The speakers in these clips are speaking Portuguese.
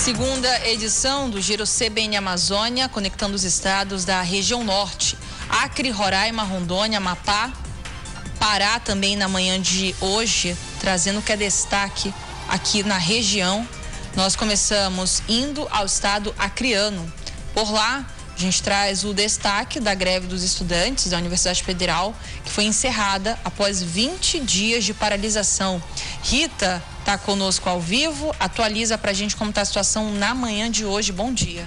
Segunda edição do Giro CBN Amazônia, conectando os estados da região norte. Acre, Roraima, Rondônia, Amapá, Pará também na manhã de hoje, trazendo o que é destaque aqui na região. Nós começamos indo ao estado acreano. Por lá, a gente traz o destaque da greve dos estudantes da Universidade Federal, que foi encerrada após 20 dias de paralisação. Rita está conosco ao vivo, atualiza para a gente como está a situação na manhã de hoje. Bom dia.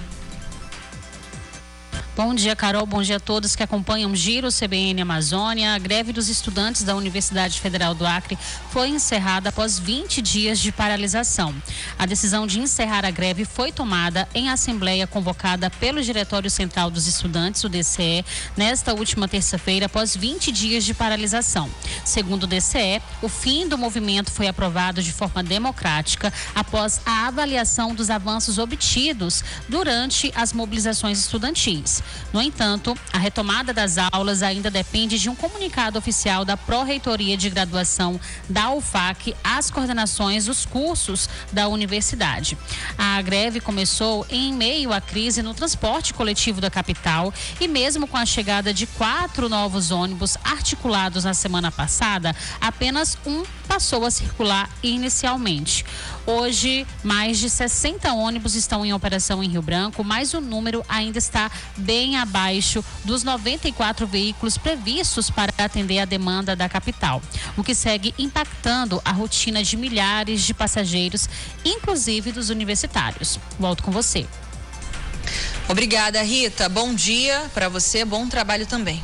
Bom dia, Carol. Bom dia a todos que acompanham o Giro CBN Amazônia. A greve dos estudantes da Universidade Federal do Acre foi encerrada após 20 dias de paralisação. A decisão de encerrar a greve foi tomada em assembleia convocada pelo Diretório Central dos Estudantes, o DCE, nesta última terça-feira, após 20 dias de paralisação. Segundo o DCE, o fim do movimento foi aprovado de forma democrática após a avaliação dos avanços obtidos durante as mobilizações estudantis. No entanto, a retomada das aulas ainda depende de um comunicado oficial da Pró-Reitoria de Graduação da UFAC às coordenações dos cursos da universidade. A greve começou em meio à crise no transporte coletivo da capital e mesmo com a chegada de 4 novos ônibus articulados na semana passada, apenas um passou a circular inicialmente. Hoje, mais de 60 ônibus estão em operação em Rio Branco, mas o número ainda está bem abaixo dos 94 veículos previstos para atender a demanda da capital, o que segue impactando a rotina de milhares de passageiros, inclusive dos universitários. Volto com você. Obrigada, Rita. Bom dia para você, bom trabalho também.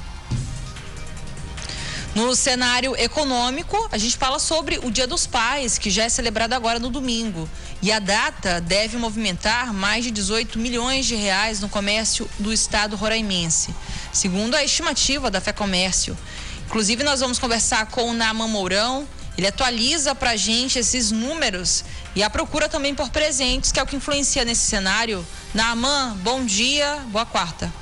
No cenário econômico, a gente fala sobre o Dia dos Pais, que já é celebrado agora no domingo. E a data deve movimentar mais de 18 milhões de reais no comércio do estado roraimense, segundo a estimativa da FEComércio. Inclusive, nós vamos conversar com o Naaman Mourão. Ele atualiza para a gente esses números e a procura também por presentes, que é o que influencia nesse cenário. Naaman, bom dia, boa quarta.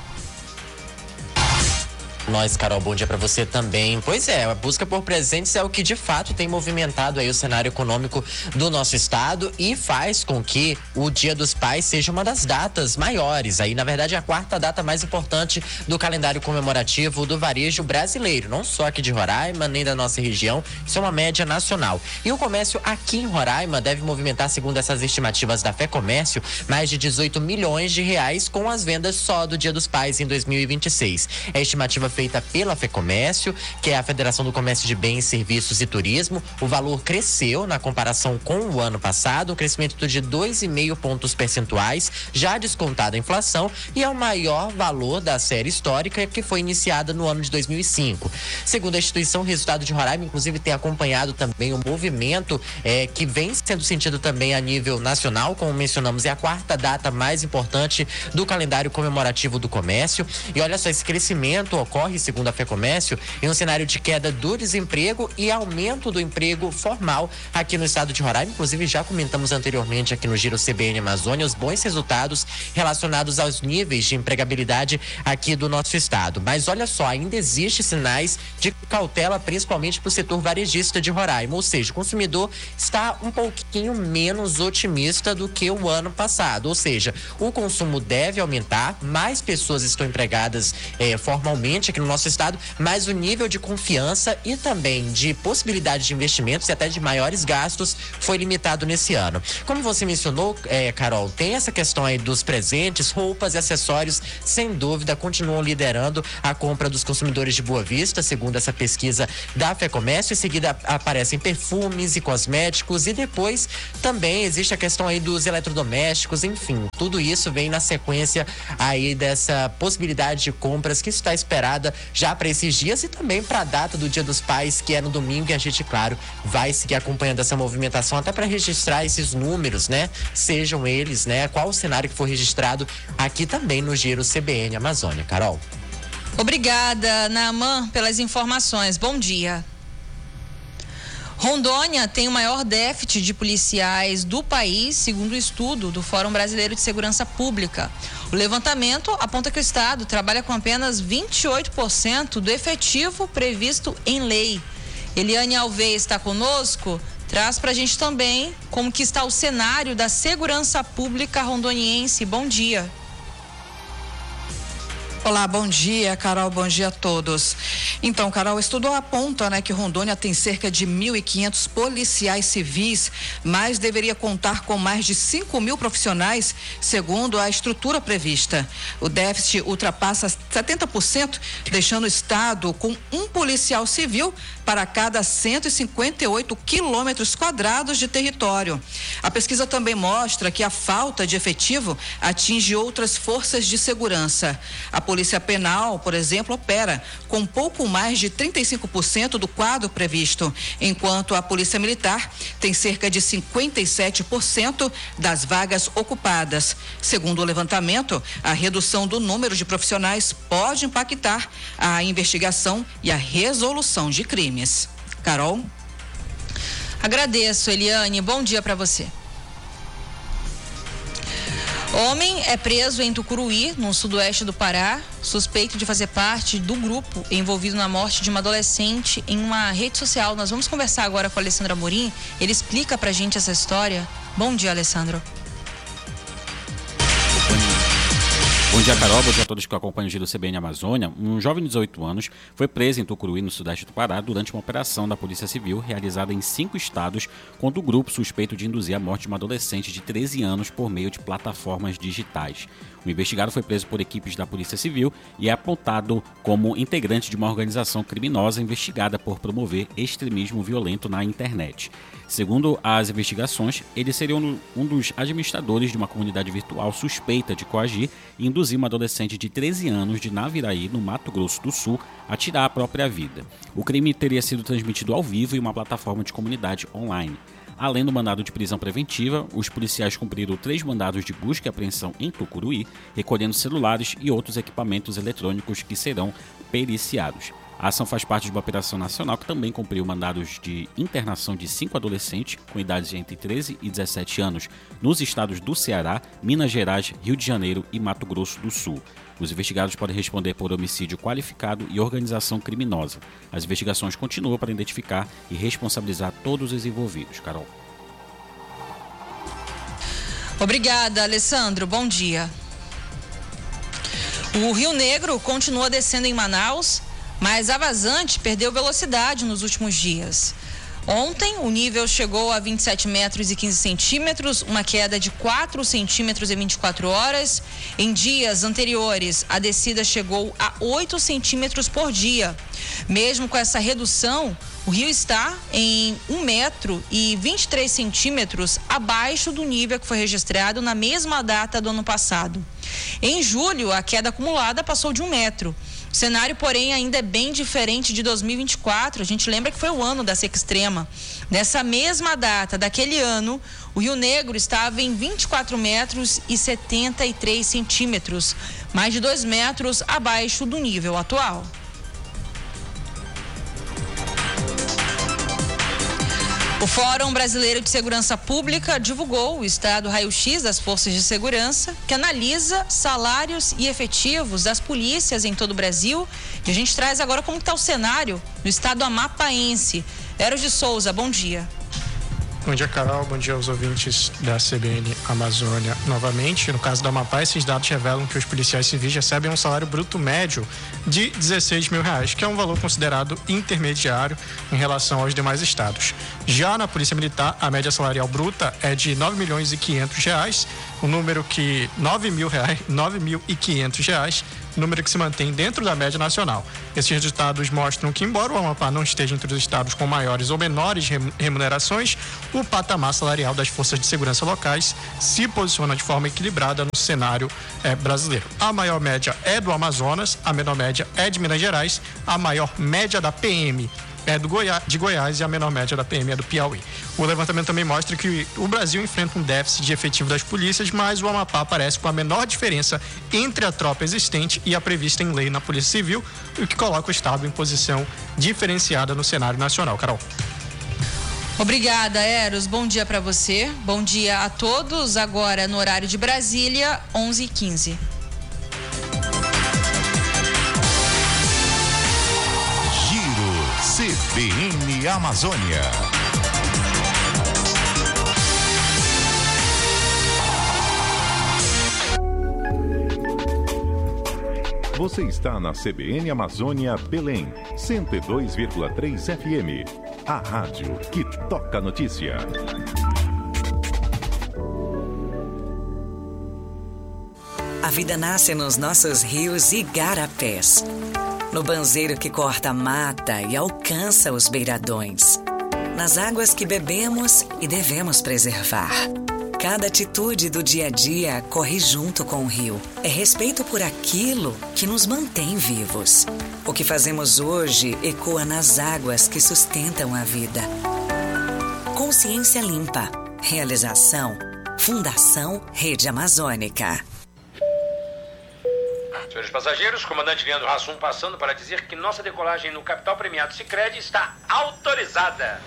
Nós, Carol, bom dia para você também. Pois é, a busca por presentes é o que de fato tem movimentado aí o cenário econômico do nosso estado e faz com que o Dia dos Pais seja uma das datas maiores. Aí, na verdade, a quarta data mais importante do calendário comemorativo do varejo brasileiro, não só aqui de Roraima, nem da nossa região. Isso é uma média nacional. E o comércio aqui em Roraima deve movimentar, segundo essas estimativas da FEComércio, mais de 18 milhões de reais com as vendas só do Dia dos Pais em 2026. É a estimativa feita pela FEComércio, que é a Federação do Comércio de Bens, Serviços e Turismo. O valor cresceu na comparação com o ano passado, um crescimento de 2,5 pontos percentuais, já descontada a inflação, e é o maior valor da série histórica que foi iniciada no ano de 2005. Segundo a instituição, o resultado de Roraima, inclusive, tem acompanhado também o movimento que vem sendo sentido também a nível nacional, como mencionamos, é a quarta data mais importante do calendário comemorativo do comércio. E olha só, esse crescimento ocorre, segundo a FEComércio, em um cenário de queda do desemprego e aumento do emprego formal aqui no estado de Roraima. Inclusive, já comentamos anteriormente aqui no Giro CBN Amazônia os bons resultados relacionados aos níveis de empregabilidade aqui do nosso estado. Mas olha só, ainda existem sinais de cautela, principalmente para o setor varejista de Roraima, ou seja, o consumidor está um pouquinho menos otimista do que o ano passado, ou seja, o consumo deve aumentar, mais pessoas estão empregadas formalmente aqui no nosso estado, mas o nível de confiança e também de possibilidade de investimentos e até de maiores gastos foi limitado nesse ano. Como você mencionou, Carol, tem essa questão aí dos presentes, roupas e acessórios, sem dúvida, continuam liderando a compra dos consumidores de Boa Vista, segundo essa pesquisa da FEComércio. Em seguida aparecem perfumes e cosméticos e depois também existe a questão aí dos eletrodomésticos, enfim, tudo isso vem na sequência aí dessa possibilidade de compras que está esperada já para esses dias e também para a data do Dia dos Pais, que é no domingo, e a gente, claro, vai seguir acompanhando essa movimentação até para registrar esses números, né? Sejam eles, né? Qual o cenário que for registrado aqui também no Giro CBN Amazônia. Carol. Obrigada, Naaman, pelas informações. Bom dia. Rondônia tem o maior déficit de policiais do país, segundo o estudo do Fórum Brasileiro de Segurança Pública. O levantamento aponta que o estado trabalha com apenas 28% do efetivo previsto em lei. Eliane Alves está conosco. traz pra gente também como que está o cenário da segurança pública rondoniense. Bom dia. Olá, bom dia, Carol, bom dia a todos. Então, Carol, o estudo aponta, que Rondônia tem cerca de 1.500 policiais civis, mas deveria contar com mais de 5.000 profissionais, segundo a estrutura prevista. O déficit ultrapassa 70%, deixando o estado com um policial civil para cada 158 quilômetros quadrados de território. A pesquisa também mostra que a falta de efetivo atinge outras forças de segurança. A Polícia Penal, por exemplo, opera com pouco mais de 35% do quadro previsto, enquanto a Polícia Militar tem cerca de 57% das vagas ocupadas. Segundo o levantamento, a redução do número de profissionais pode impactar a investigação e a resolução de crimes. Carol? Agradeço, Eliane. Bom dia para você. Homem é preso em Tucuruí, no sudoeste do Pará, suspeito de fazer parte do grupo envolvido na morte de uma adolescente em uma rede social. Nós vamos conversar agora com o Alessandro Amorim. Ele explica pra gente essa história. Bom dia, Alessandro. Bom dia, Carol. Bom dia a todos que acompanham o Giro CBN Amazônia. Um jovem de 18 anos foi preso em Tucuruí, no sudeste do Pará, durante uma operação da Polícia Civil realizada em 5 estados contra o grupo suspeito de induzir a morte de uma adolescente de 13 anos por meio de plataformas digitais. O investigado foi preso por equipes da Polícia Civil e é apontado como integrante de uma organização criminosa investigada por promover extremismo violento na internet. Segundo as investigações, ele seria um dos administradores de uma comunidade virtual suspeita de coagir e induzir uma adolescente de 13 anos de Naviraí, no Mato Grosso do Sul, a tirar a própria vida. O crime teria sido transmitido ao vivo em uma plataforma de comunidade online. Além do mandado de prisão preventiva, os policiais cumpriram 3 mandados de busca e apreensão em Tucuruí, recolhendo celulares e outros equipamentos eletrônicos que serão periciados. A ação faz parte de uma operação nacional que também cumpriu mandados de internação de 5 adolescentes com idades entre 13 e 17 anos nos estados do Ceará, Minas Gerais, Rio de Janeiro e Mato Grosso do Sul. Os investigados podem responder por homicídio qualificado e organização criminosa. As investigações continuam para identificar e responsabilizar todos os envolvidos. Carol. Obrigada, Alessandro. Bom dia. O Rio Negro continua descendo em Manaus, mas a vazante perdeu velocidade nos últimos dias. Ontem, o nível chegou a 27 metros e 15 centímetros, uma queda de 4 centímetros em 24 horas. Em dias anteriores, a descida chegou a 8 centímetros por dia. Mesmo com essa redução, o rio está em 1 metro e 23 centímetros abaixo do nível que foi registrado na mesma data do ano passado. Em julho, a queda acumulada passou de 1 metro. O cenário, porém, ainda é bem diferente de 2024. A gente lembra que foi o ano da seca extrema. Nessa mesma data daquele ano, o Rio Negro estava em 24 metros e 73 centímetros, mais de 2 metros abaixo do nível atual. O Fórum Brasileiro de Segurança Pública divulgou o estado raio-x das forças de segurança, que analisa salários e efetivos das polícias em todo o Brasil. E a gente traz agora como está o cenário no estado amapaense. Eros de Souza, bom dia. Bom dia, Carol. Bom dia aos ouvintes da CBN Amazônia. Novamente, no caso do Amapá, esses dados revelam que os policiais civis recebem um salário bruto médio de R$16 mil, que é um valor considerado intermediário em relação aos demais estados. Já na Polícia Militar, a média salarial bruta é de R$9.500.000, um número que R$9.500, número que se mantém dentro da média nacional. Esses resultados mostram que, embora o Amapá não esteja entre os estados com maiores ou menores remunerações, o patamar salarial das forças de segurança locais se posiciona de forma equilibrada no cenário brasileiro. A maior média é do Amazonas, a menor média é de Minas Gerais, a maior média da PM é de Goiás e a menor média da PM é do Piauí. O levantamento também mostra que o Brasil enfrenta um déficit de efetivo das polícias, mas o Amapá aparece com a menor diferença entre a tropa existente e a prevista em lei na Polícia Civil, o que coloca o estado em posição diferenciada no cenário nacional. Carol. Obrigada, Eros. Bom dia para você. Bom dia a todos. Agora no horário de Brasília, 11h15. CBN Amazônia. Você está na CBN Amazônia Belém, 102,3 FM. A rádio que toca notícia. A vida nasce nos nossos rios e igarapés. No banzeiro que corta a mata e alcança os beiradões. Nas águas que bebemos e devemos preservar. Cada atitude do dia a dia corre junto com o rio. É respeito por aquilo que nos mantém vivos. O que fazemos hoje ecoa nas águas que sustentam a vida. Consciência Limpa. Realização. Fundação Rede Amazônica. Senhores passageiros, comandante Leandro Hassum passando para dizer que nossa decolagem no Capital Premiado Sicredi está autorizada.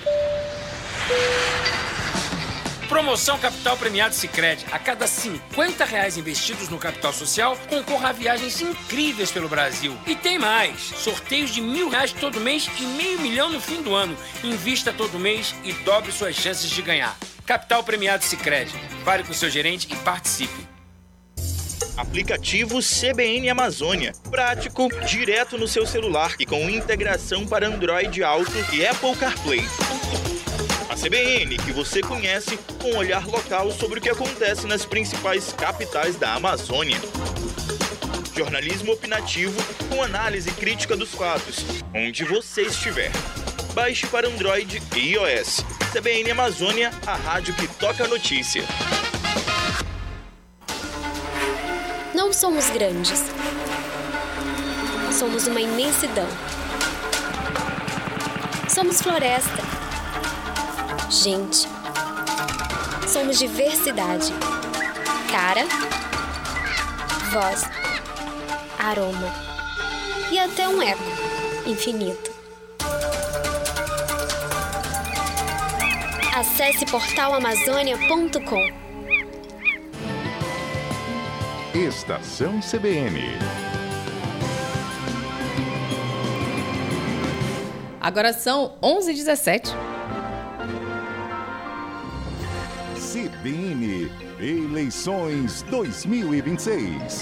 Promoção Capital Premiado Sicredi. A cada R$50 investidos no capital social, concorra a viagens incríveis pelo Brasil. E tem mais. Sorteios de R$1.000 todo mês e R$500 mil no fim do ano. Invista todo mês e dobre suas chances de ganhar. Capital Premiado Sicredi. Fale com o seu gerente e participe. Aplicativo CBN Amazônia. Prático, direto no seu celular e com integração para Android Auto e Apple CarPlay. A CBN, que você conhece, com um olhar local sobre o que acontece nas principais capitais da Amazônia. Jornalismo opinativo com análise crítica dos fatos, onde você estiver. Baixe para Android e iOS. CBN Amazônia, a rádio que toca a notícia. Não somos grandes. Somos uma imensidão. Somos floresta. Gente. Somos diversidade. Cara, voz, aroma e até um eco infinito. Acesse portalamazônia.com. Estação CBN. Agora são 11h17. CBN Eleições 2026.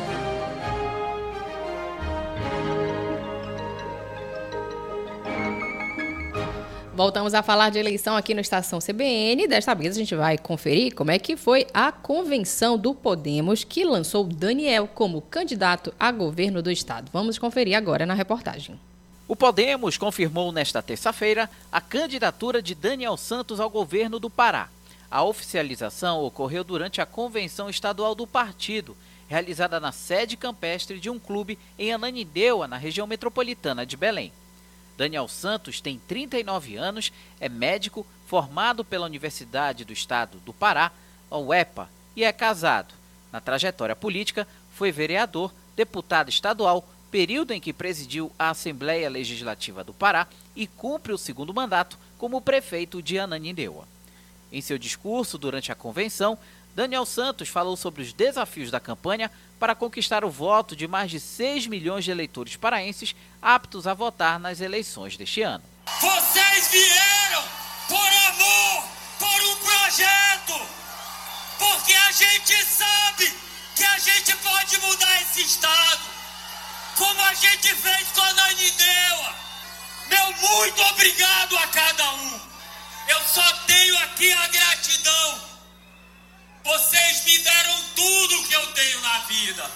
Voltamos a falar de eleição aqui no Estação CBN. Desta vez a gente vai conferir como é que foi a convenção do Podemos que lançou Daniel como candidato a governo do estado. Vamos conferir agora na reportagem. O Podemos confirmou nesta terça-feira a candidatura de Daniel Santos ao governo do Pará. A oficialização ocorreu durante a convenção estadual do partido, realizada na sede campestre de um clube em Ananindeua, na região metropolitana de Belém. Daniel Santos tem 39 anos, é médico, formado pela Universidade do Estado do Pará, a UEPA, e é casado. Na trajetória política, foi vereador, deputado estadual, período em que presidiu a Assembleia Legislativa do Pará e cumpre o segundo mandato como prefeito de Ananindeua. Em seu discurso durante a convenção, Daniel Santos falou sobre os desafios da campanha para conquistar o voto de mais de 6 milhões de eleitores paraenses aptos a votar nas eleições deste ano. Vocês vieram por amor, por um projeto, porque a gente sabe que a gente pode mudar esse estado, como a gente fez com a Ananindeua. Meu muito obrigado a cada um. Eu só tenho aqui a gratidão. Vocês me deram tudo que eu tenho na vida.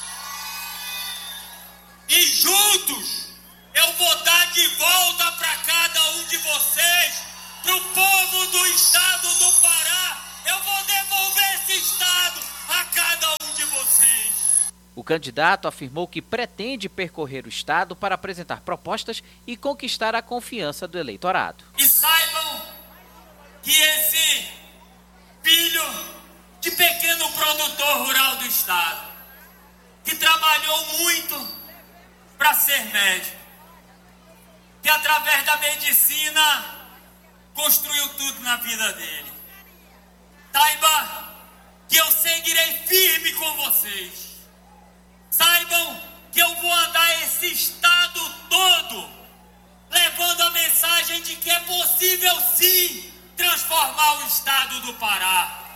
E juntos eu vou dar de volta para cada um de vocês, para o povo do estado do Pará. Eu vou devolver esse estado a cada um de vocês. O candidato afirmou que pretende percorrer o estado para apresentar propostas e conquistar a confiança do eleitorado. E saibam que esse filho de pequeno produtor rural do estado, que trabalhou muito para ser médico, que através da medicina construiu tudo na vida dele. Saiba que eu seguirei firme com vocês. Saibam que eu vou andar esse estado todo, levando a mensagem de que é possível sim transformar o estado do Pará.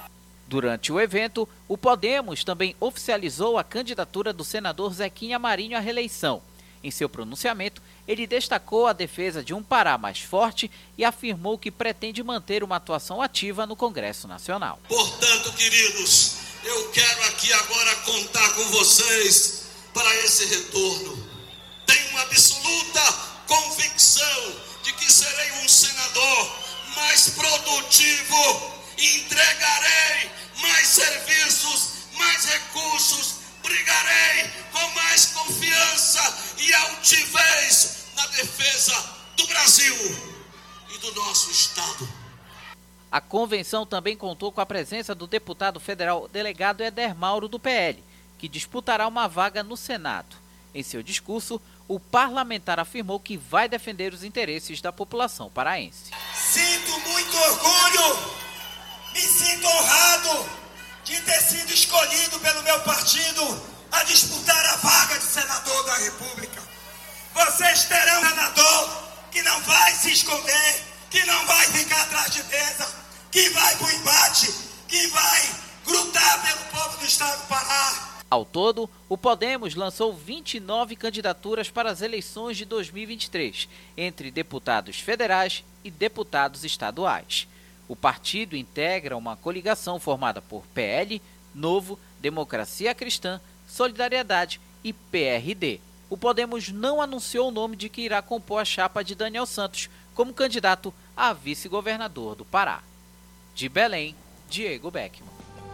Durante o evento, o Podemos também oficializou a candidatura do senador Zequinha Marinho à reeleição. Em seu pronunciamento, ele destacou a defesa de um Pará mais forte e afirmou que pretende manter uma atuação ativa no Congresso Nacional. Portanto, queridos, eu quero aqui agora contar com vocês para esse retorno. Tenho uma absoluta convicção de que serei um senador mais produtivo. Entregarei mais serviços, mais recursos, brigarei com mais confiança e altivez na defesa do Brasil e do nosso Estado. A convenção também contou com a presença do deputado federal delegado Éder Mauro do PL, que disputará uma vaga no Senado. Em seu discurso, o parlamentar afirmou que vai defender os interesses da população paraense. Sinto muito orgulho. Me sinto honrado de ter sido escolhido pelo meu partido a disputar a vaga de senador da República. Vocês terão um senador que não vai se esconder, que não vai ficar atrás de mesa, que vai para o embate, que vai lutar pelo povo do estado do Pará. Ao todo, o Podemos lançou 29 candidaturas para as eleições de 2023, entre deputados federais e deputados estaduais. O partido integra uma coligação formada por PL, Novo, Democracia Cristã, Solidariedade e PRD. O Podemos não anunciou o nome de que irá compor a chapa de Daniel Santos como candidato a vice-governador do Pará. De Belém, Diego Beckman.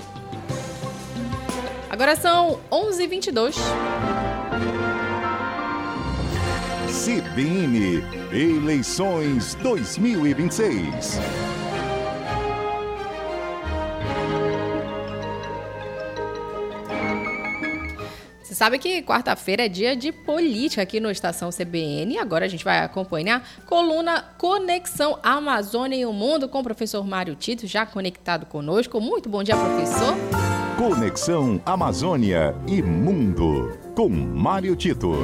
Agora são 11h22. CBN Eleições 2026. Você sabe que quarta-feira é dia de política aqui no Estação CBN. Agora a gente vai acompanhar a coluna Conexão Amazônia e o Mundo com o professor Mário Tito, já conectado conosco. Muito bom dia, professor. Conexão Amazônia e Mundo com Mário Tito.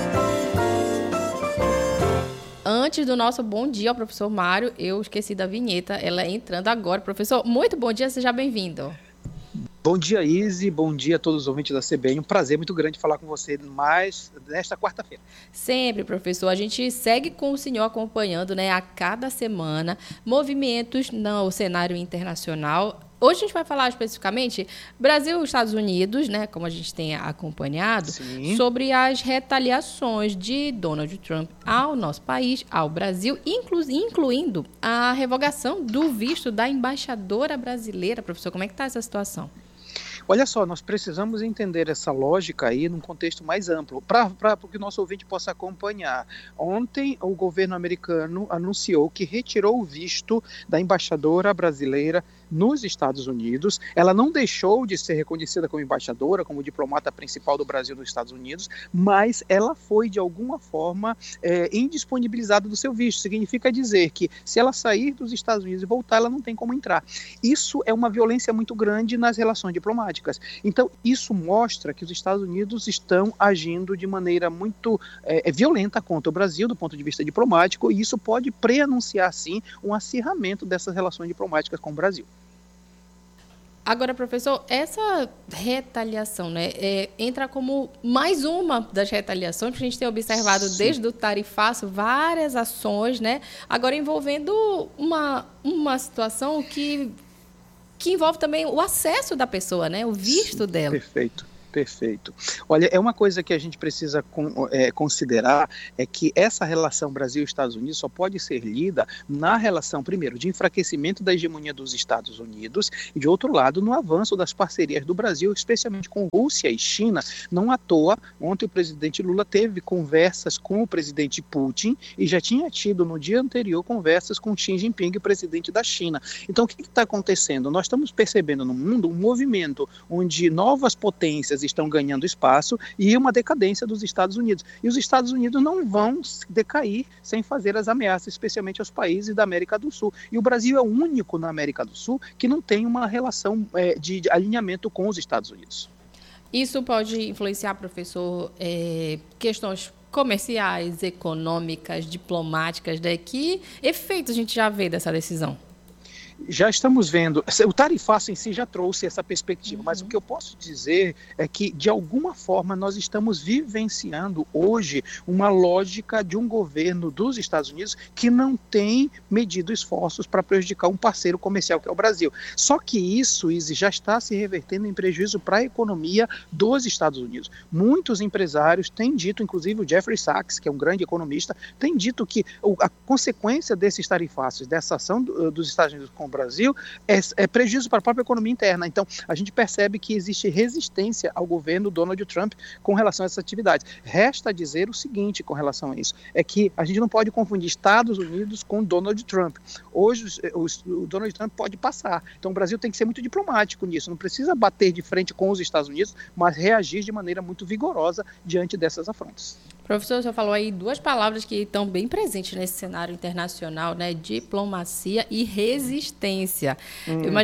Antes do nosso bom dia ao professor Mário, eu esqueci da vinheta, ela é entrando agora. Professor, muito bom dia, seja bem-vindo. Bom dia, Izzy. Bom dia a todos os ouvintes da CBN. Um prazer muito grande falar com você mais nesta quarta-feira. Sempre, professor. A gente segue com o senhor acompanhando, né, a cada semana movimentos no cenário internacional. Hoje a gente vai falar especificamente Brasil e Estados Unidos, né, como a gente tem acompanhado, sim, sobre as retaliações de Donald Trump ao nosso país, ao Brasil, incluindo a revogação do visto da embaixadora brasileira. Professor, como é que está essa situação? Olha só, nós precisamos entender essa lógica aí num contexto mais amplo, para que o nosso ouvinte possa acompanhar. Ontem, o governo americano anunciou que retirou o visto da embaixadora brasileira nos Estados Unidos. Ela não deixou de ser reconhecida como embaixadora, como diplomata principal do Brasil nos Estados Unidos, mas ela foi, de alguma forma, indisponibilizada do seu visto. Significa dizer que, se ela sair dos Estados Unidos e voltar, ela não tem como entrar. Isso é uma violência muito grande nas relações diplomáticas. Então, isso mostra que os Estados Unidos estão agindo de maneira muito violenta contra o Brasil, do ponto de vista diplomático, e isso pode pré-anunciar, sim, um acirramento dessas relações diplomáticas com o Brasil. Agora, professor, essa retaliação, né, entra como mais uma das retaliações, que a gente tem observado, sim, desde o tarifaço, várias ações, né, agora envolvendo uma situação que envolve também o acesso da pessoa, né, o visto dela. Perfeito. Perfeito. Olha, é uma coisa que a gente precisa considerar, é que essa relação Brasil e Estados Unidos só pode ser lida na relação, primeiro, de enfraquecimento da hegemonia dos Estados Unidos e, de outro lado, no avanço das parcerias do Brasil, especialmente com Rússia e China. Não à toa, ontem o presidente Lula teve conversas com o presidente Putin e já tinha tido no dia anterior conversas com Xi Jinping, o presidente da China. Então, o que está acontecendo? Nós estamos percebendo no mundo um movimento onde novas potências estão ganhando espaço e uma decadência dos Estados Unidos. E os Estados Unidos não vão decair sem fazer as ameaças, especialmente aos países da América do Sul. E o Brasil é o único na América do Sul que não tem uma relação de alinhamento com os Estados Unidos. Isso pode influenciar, professor, questões comerciais, econômicas, diplomáticas, que efeitos a gente já vê dessa decisão? já estamos vendo, o tarifaço em si já trouxe essa perspectiva, mas o que eu posso dizer é que, de alguma forma, nós estamos vivenciando hoje uma lógica de um governo dos Estados Unidos que não tem medido esforços para prejudicar um parceiro comercial que é o Brasil. Só que isso, Izzy, já está se revertendo em prejuízo para a economia dos Estados Unidos. Muitos empresários têm dito, inclusive o Jeffrey Sachs, que é um grande economista, tem dito que a consequência desses tarifaços, dessa ação dos Estados Unidos com o Brasil, é prejuízo para a própria economia interna. Então, a gente percebe que existe resistência ao governo Donald Trump com relação a essas atividades. Resta dizer o seguinte com relação a isso, é que a gente não pode confundir Estados Unidos com Donald Trump. Hoje, o Donald Trump pode passar. Então, o Brasil tem que ser muito diplomático nisso. Não precisa bater de frente com os Estados Unidos, mas reagir de maneira muito vigorosa diante dessas afrontas. Professor, o senhor falou aí duas palavras que estão bem presentes nesse cenário internacional, né? Diplomacia e resistência. Eu